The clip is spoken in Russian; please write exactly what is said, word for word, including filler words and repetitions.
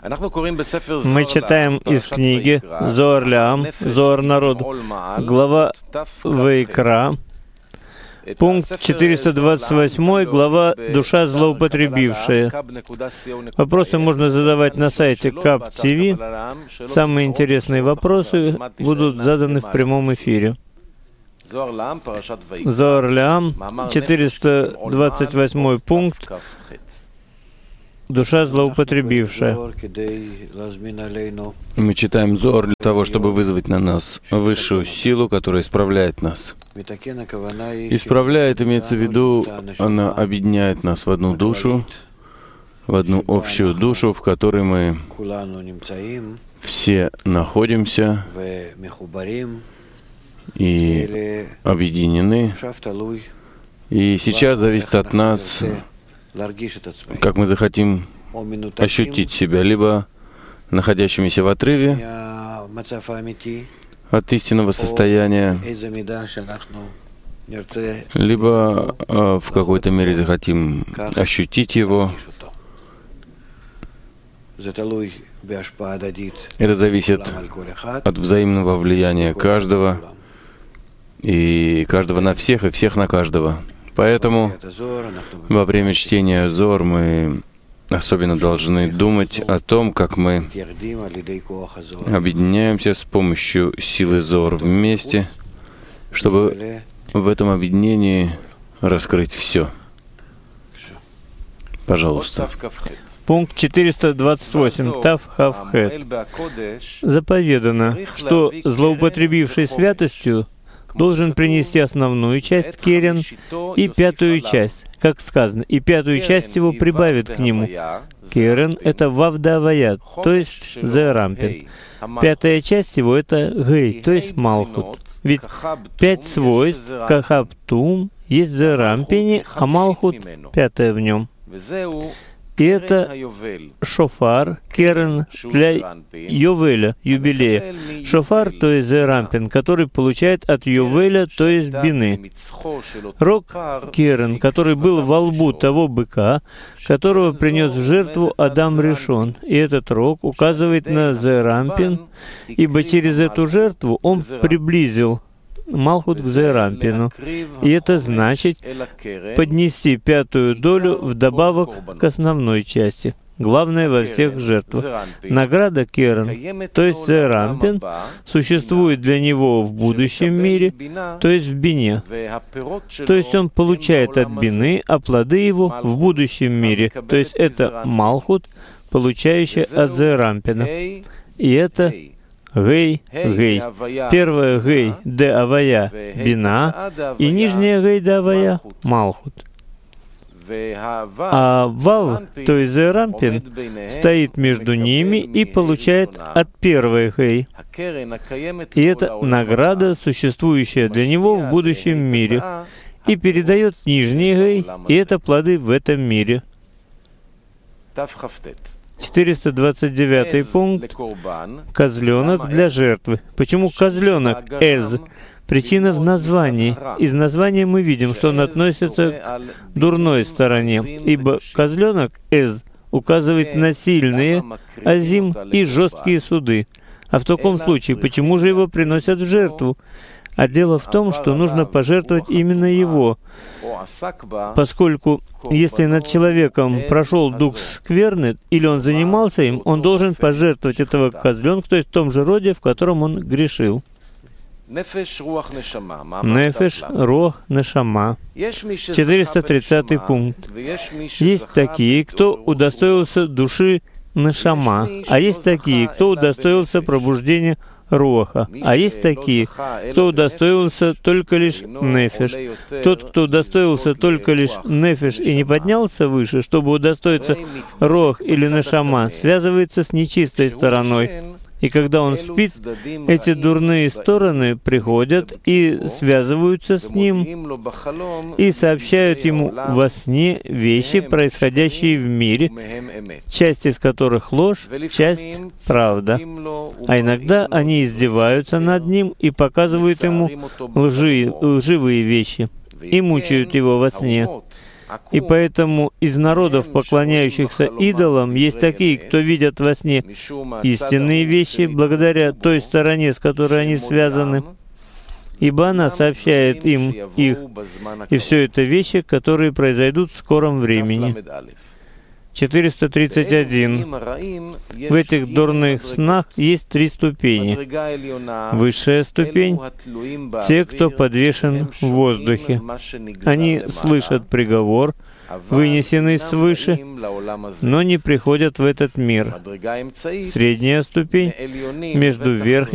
Мы читаем из книги Зоар Ле'ам, Зоар народу, глава Ваикра, пункт четыреста двадцать восемь, глава «Душа злоупотребившая». Вопросы можно задавать на сайте Каб ти ви. Самые интересные вопросы будут заданы в прямом эфире. Зоар Ле'ам, четыреста двадцать восьмой пункт, «Душа злоупотребившая». Мы читаем Зоар для того, чтобы вызвать на нас высшую силу, которая исправляет нас. Исправляет, имеется в виду, она объединяет нас в одну душу, в одну общую душу, в которой мы все находимся и объединены. И сейчас зависит от нас, как мы захотим ощутить себя, либо находящимися в отрыве от истинного состояния, либо э, в какой-то мере захотим ощутить его. Это зависит от взаимного влияния каждого, и каждого на всех, и всех на каждого. Поэтому во время чтения Зоар мы особенно должны думать о том, как мы объединяемся с помощью силы Зоар вместе, чтобы в этом объединении раскрыть все. Пожалуйста. Пункт четыреста двадцать восемь, Тав Хав Хет. Заповедано, что злоупотребивший святостью должен принести основную часть керен и пятую часть, как сказано, и пятую часть его прибавит к нему. Керен — это вавдаваят, то есть зерампин. Пятая часть его — это гей, то есть малхут. Ведь пять свойств, кахаптум, есть в зерампине, а малхут — пятая в нем. И это шофар, керен для Йовеля, юбилея. Шофар, то есть зерампин, который получает от Йовеля, то есть бины. Рог керен, который был во лбу того быка, которого принес в жертву Адам Ришон. И этот рог указывает на зерампин, ибо через эту жертву он приблизил Малхут к зерампину. И это значит поднести пятую долю вдобавок к основной части. Главное во всех жертвах. Награда керен, то есть зерампин, существует для него в будущем мире, то есть в бине. То есть он получает от бины, а плоды его в будущем мире. То есть это малхут, получающий от зерампина. И это гей, гей. Первая гей де авая бина, и нижняя гей де авая малхут. А вав, то есть зерампин, стоит между ними и получает от первой гей. И это награда, существующая для него в будущем мире, и передает нижний гей, и это плоды в этом мире. четыреста двадцать девятый пункт. Козленок для жертвы. Почему козленок эз? Причина в названии. Из названия мы видим, что он относится к дурной стороне, ибо козленок эз указывает на сильные азим и жесткие суды. А в таком случае, почему же его приносят в жертву? А дело в том, что нужно пожертвовать именно его, поскольку если над человеком прошел дух скверны, или он занимался им, он должен пожертвовать этого козленка, то есть в том же роде, в котором он грешил. Нефеш, руах, нешама. четыреста тридцатый пункт. Есть такие, кто удостоился души нешама, а есть такие, кто удостоился пробуждения руаха. А есть такие, кто удостоился только лишь нефеш. Тот, кто удостоился только лишь нефеш и не поднялся выше, чтобы удостоиться руах или нешама, связывается с нечистой стороной. И когда он спит, эти дурные стороны приходят и связываются с ним, и сообщают ему во сне вещи, происходящие в мире, часть из которых ложь, часть — правда. А иногда они издеваются над ним и показывают ему лжи, лживые вещи, и мучают его во сне. И поэтому из народов, поклоняющихся идолам, есть такие, кто видят во сне истинные вещи, благодаря той стороне, с которой они связаны, ибо она сообщает им их, и все это вещи, которые произойдут в скором времени. четыреста тридцать один. В этих дурных снах есть три ступени. Высшая ступень — те, кто подвешен в воздухе. Они слышат приговор, вынесенный свыше, но не приходят в этот мир. Средняя ступень — между верхней